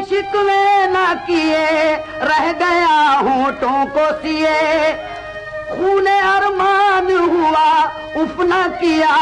शिकवे ना किए, रह गया होठों को सिए। खूने अरमान हुआ उफ ना किया,